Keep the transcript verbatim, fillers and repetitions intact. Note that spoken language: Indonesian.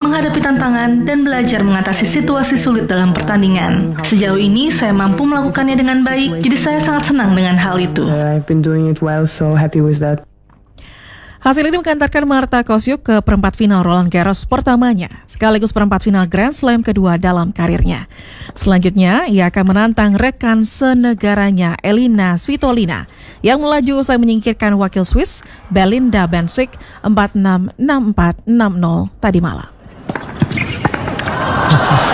menghadapi tantangan dan belajar mengatasi situasi sulit dalam pertandingan. Sejauh ini saya mampu melakukannya dengan baik, jadi saya sangat senang dengan hal itu. I've been doing it well, so happy with that. Hasil ini mengantarkan Marta Kostyuk ke perempat final Roland Garros pertamanya, sekaligus perempat final Grand Slam kedua dalam karirnya. Selanjutnya, ia akan menantang rekan senegaranya Elina Svitolina yang melaju usai menyingkirkan wakil Swiss Belinda Bencic empat enam, enam empat, enam nol tadi malam.